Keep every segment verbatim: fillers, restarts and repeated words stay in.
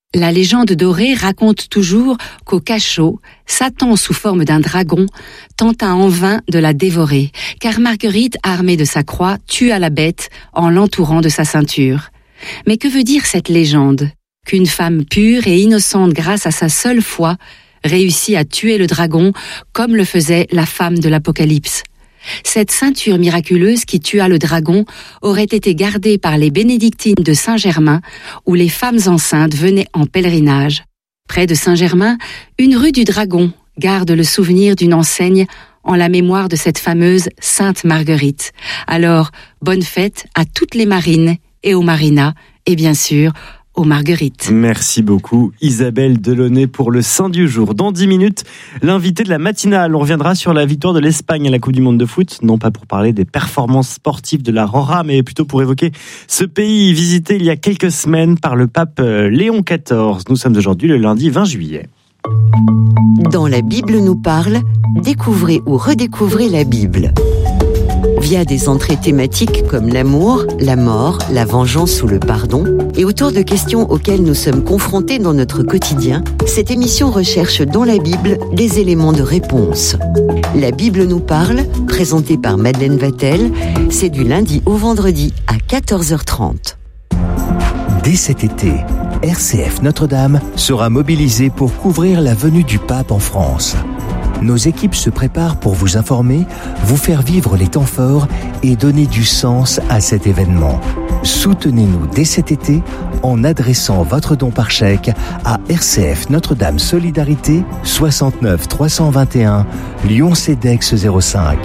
La légende dorée raconte toujours qu'au cachot, Satan sous forme d'un dragon tenta en vain de la dévorer, car Marguerite, armée de sa croix, tua la bête en l'entourant de sa ceinture. Mais que veut dire cette légende ? Qu'une femme pure et innocente grâce à sa seule foi réussit à tuer le dragon comme le faisait la femme de l'Apocalypse. Cette ceinture miraculeuse qui tua le dragon aurait été gardée par les bénédictines de Saint-Germain, où les femmes enceintes venaient en pèlerinage. Près de Saint-Germain, une rue du Dragon garde le souvenir d'une enseigne en la mémoire de cette fameuse Sainte Marguerite. Alors, bonne fête à toutes les marines et aux marinas, et bien sûr, aux Marguerites. Merci beaucoup Isabelle Delaunay pour le Saint du jour. Dans dix minutes, l'invité de la matinale. On reviendra sur la victoire de l'Espagne à la Coupe du Monde de foot. Non pas pour parler des performances sportives de la Rora, mais plutôt pour évoquer ce pays visité il y a quelques semaines par le pape Léon quatorze. Nous sommes aujourd'hui le lundi vingt juillet. Dans la Bible nous parle, découvrez ou redécouvrez la Bible. Via des entrées thématiques comme l'amour, la mort, la vengeance ou le pardon, et autour de questions auxquelles nous sommes confrontés dans notre quotidien, cette émission recherche dans la Bible des éléments de réponse. La Bible nous parle, présentée par Madeleine Vatel, c'est du lundi au vendredi à quatorze heures trente. Dès cet été, R C F Notre-Dame sera mobilisée pour couvrir la venue du pape en France. Nos équipes se préparent pour vous informer, vous faire vivre les temps forts et donner du sens à cet événement. Soutenez-nous dès cet été en adressant votre don par chèque à R C F Notre-Dame Solidarité soixante-neuf trois cent vingt et un Lyon-Cedex zéro cinq.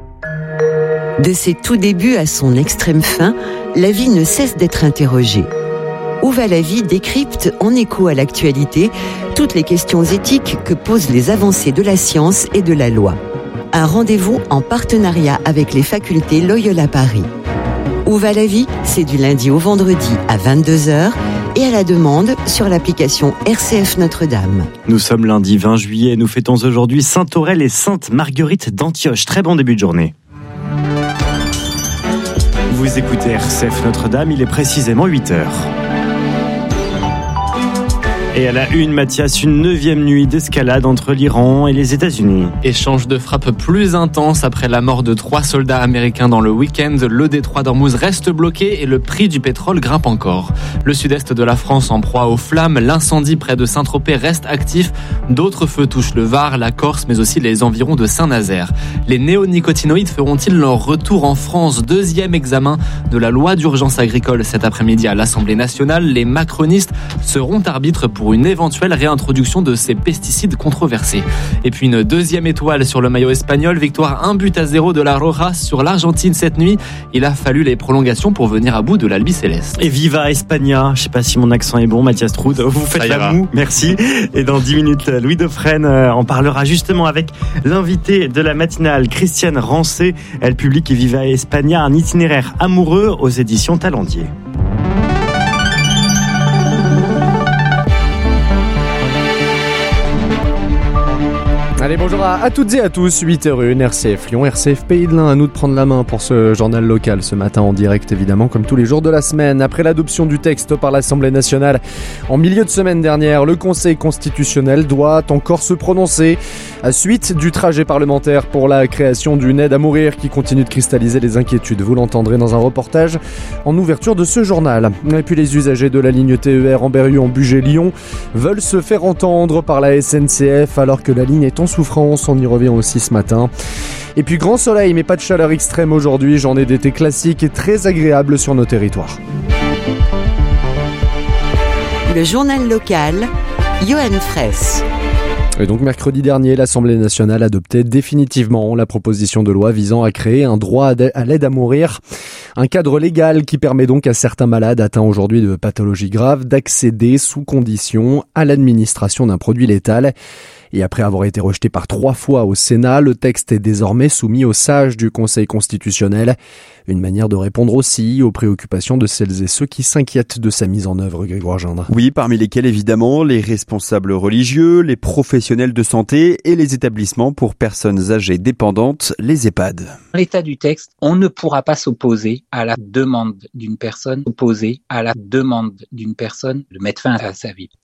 De ses tout débuts à son extrême fin, la vie ne cesse d'être interrogée. Où va la vie décrypte, en écho à l'actualité, toutes les questions éthiques que posent les avancées de la science et de la loi. Un rendez-vous en partenariat avec les facultés Loyola Paris. Où va la vie ? C'est du lundi au vendredi à vingt-deux heures et à la demande sur l'application R C F Notre-Dame. Nous sommes lundi vingt juillet et nous fêtons aujourd'hui Sainte Aurèle et Sainte Marguerite d'Antioche. Très bon début de journée. Vous écoutez R C F Notre-Dame, il est précisément huit heures. Et à la une, Mathias, une neuvième nuit d'escalade entre l'Iran et les États-Unis. Échange de frappes plus intense après la mort de trois soldats américains dans le week-end. Le détroit d'Ormuz reste bloqué et le prix du pétrole grimpe encore. Le sud-est de la France en proie aux flammes. L'incendie près de Saint-Tropez reste actif. D'autres feux touchent le Var, la Corse, mais aussi les environs de Saint-Nazaire. Les néonicotinoïdes feront-ils leur retour en France ? Deuxième examen de la loi d'urgence agricole cet après-midi à l'Assemblée nationale. Les macronistes seront arbitres pour pour une éventuelle réintroduction de ces pesticides controversés. Et puis une deuxième étoile sur le maillot espagnol, victoire un but à zéro de la Roja sur l'Argentine cette nuit. Il a fallu les prolongations pour venir à bout de l'Albiceleste. Et viva España, je sais pas si mon accent est bon, Mathias Troud, vous faites la moue, merci. Et dans dix minutes, Louis Dauphren en parlera justement avec l'invité de la matinale, Christiane Rancé. Elle publie Viva España, un itinéraire amoureux aux éditions Talendier. Allez, bonjour à, à toutes et à tous, huit heures un, R C F Lyon, R C F Pays de l'Ain, à nous de prendre la main pour ce journal local ce matin en direct évidemment comme tous les jours de la semaine. Après l'adoption du texte par l'Assemblée nationale en milieu de semaine dernière, le Conseil constitutionnel doit encore se prononcer à suite du trajet parlementaire pour la création d'une aide à mourir qui continue de cristalliser les inquiétudes. Vous l'entendrez dans un reportage en ouverture de ce journal. Et puis les usagers de la ligne T E R Amberieu-Bugey-Lyon veulent se faire entendre par la S N C F alors que la ligne est en souffrance, on y revient aussi ce matin. Et puis grand soleil mais pas de chaleur extrême aujourd'hui, journée d'été classique et très agréable sur nos territoires. Le journal local, Johan Fraisse. Et donc mercredi dernier, l'Assemblée nationale adoptait définitivement la proposition de loi visant à créer un droit à l'aide à mourir. Un cadre légal qui permet donc à certains malades atteints aujourd'hui de pathologies graves d'accéder sous condition à l'administration d'un produit létal. Et après avoir été rejeté par trois fois au Sénat, le texte est désormais soumis aux sages du Conseil constitutionnel. Une manière de répondre aussi aux préoccupations de celles et ceux qui s'inquiètent de sa mise en œuvre, Grégoire Gindre. Oui, parmi lesquels évidemment les responsables religieux, les professionnels de santé et les établissements pour personnes âgées dépendantes, les EHPAD. L'état du texte, on ne pourra pas s'opposer à la demande d'une personne, s'opposer à la demande d'une personne de mettre fin à sa vie.